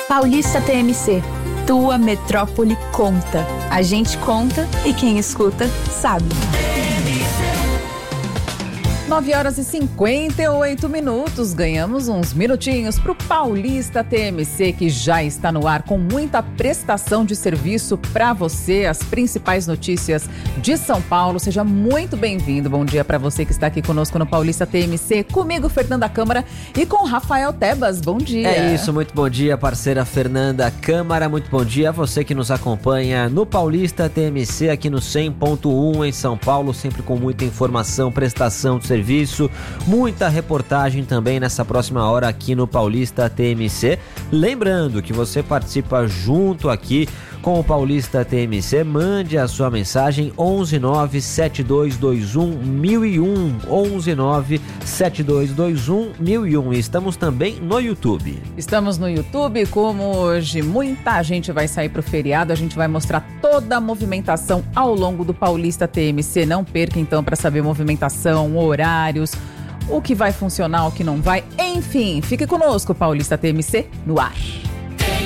Paulista TMC, tua metrópole conta. A gente conta e quem escuta sabe. 9h58, ganhamos uns minutinhos para o Paulista TMC, que já está no ar com muita prestação de serviço para você, as principais notícias de São Paulo. Seja muito bem-vindo, bom dia para você que está aqui conosco no Paulista TMC, comigo Fernanda Câmara e com Rafael Tebas, bom dia. É isso, muito bom dia, parceira Fernanda Câmara, muito bom dia a você que nos acompanha no Paulista TMC, aqui no 100.1 em São Paulo, sempre com muita informação, prestação de serviço, muita reportagem também nessa próxima hora aqui no Paulista TMC. Lembrando que você participa junto aqui com o Paulista TMC, mande a sua mensagem 11972211001, 11972211001. E estamos também no YouTube. Estamos no YouTube, como hoje muita gente vai sair para o feriado, a gente vai mostrar toda a movimentação ao longo do Paulista TMC. Não perca então para saber movimentação, horários, o que vai funcionar, o que não vai. Enfim, fique conosco, Paulista TMC no ar.